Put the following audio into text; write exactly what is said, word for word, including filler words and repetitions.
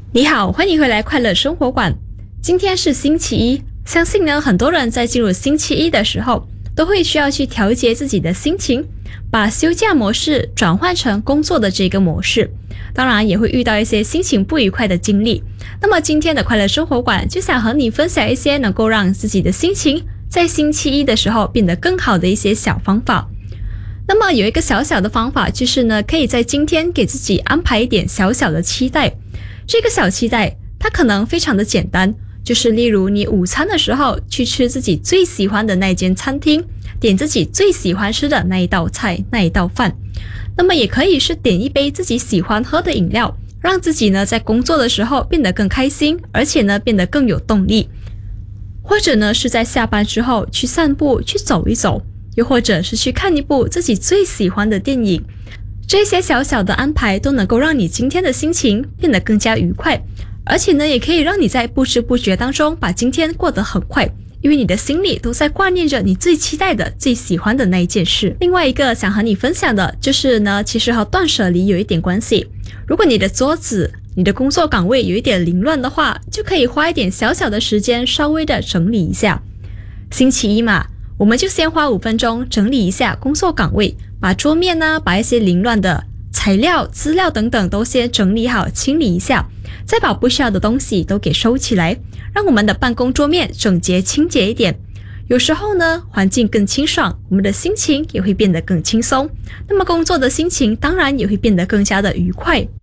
你好，欢迎回来快乐生活馆。今天是星期一，相信呢很多人在进入星期一的时候都会需要去调节自己的心情，把休假模式转换成工作的这个模式，当然也会遇到一些心情不愉快的经历。那么今天的快乐生活馆就想和你分享一些能够让自己的心情在星期一的时候变得更好的一些小方法。那么有一个小小的方法，就是呢可以在今天给自己安排一点小小的期待。这个小期待它可能非常的简单，就是例如你午餐的时候去吃自己最喜欢的那间餐厅，点自己最喜欢吃的那一道菜那一道饭。那么也可以是点一杯自己喜欢喝的饮料，让自己呢在工作的时候变得更开心，而且呢变得更有动力。或者呢是在下班之后去散步，去走一走，又或者是去看一部自己最喜欢的电影。这些小小的安排都能够让你今天的心情变得更加愉快，而且呢也可以让你在不知不觉当中把今天过得很快，因为你的心里都在挂念着你最期待的最喜欢的那一件事。另外一个想和你分享的就是呢，其实和断舍离有一点关系。如果你的桌子你的工作岗位有一点凌乱的话，就可以花一点小小的时间稍微的整理一下。星期一嘛，我们就先花五分钟整理一下工作岗位，把桌面呢，把一些凌乱的材料、资料等等都先整理好，清理一下，再把不需要的东西都给收起来，让我们的办公桌面整洁清洁一点。有时候呢，环境更清爽，我们的心情也会变得更轻松，那么工作的心情当然也会变得更加的愉快。